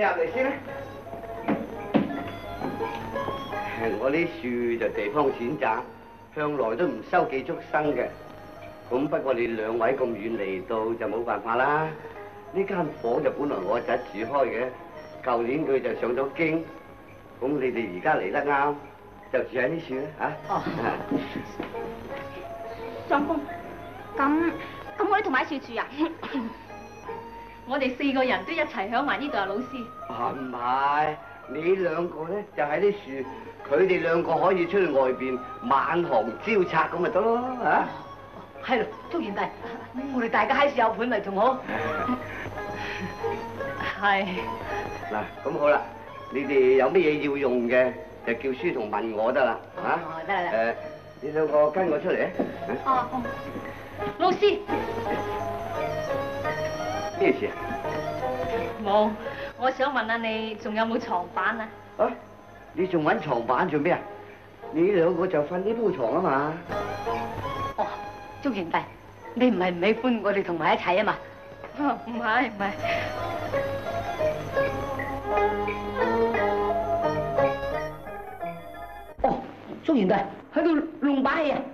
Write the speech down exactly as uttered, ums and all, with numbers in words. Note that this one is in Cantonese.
入嚟先啦。我啲樹就地方淺窄，向來都唔收寄宿生嘅。咁不過你兩位咁遠嚟到就冇辦法啦。呢間房就本來我侄住開嘅，舊年佢就上咗京。咁你哋而家嚟得啱，就住喺呢處啦嚇。哦。 相公，咁咁我哋同埋一處住啊？我哋四個人都一齊響埋呢度啊，老師。 啊唔係，你兩個咧就喺啲樹，佢哋兩個可以出去外邊晚航招賊咁咪得咯嚇。 係咯，祝賢弟，我哋大家喺樹有伴咪仲好。 係。 嗱，咁好啦，你哋有乜嘢要用嘅，就叫書童問我得啦嚇。 哦，得啦得。 誒，你兩個跟我出嚟啊！ 哦，老師。 咩事啊？ 冇，我想問下你仲有冇床板啊？ 啊！你仲揾床板做咩啊？你兩個就瞓呢鋪床啊嘛。 哦，祝賢弟，你唔係唔喜歡我哋同埋一齊啊嘛？ 唔係唔係。 哦，祝賢弟喺度弄把戲啊！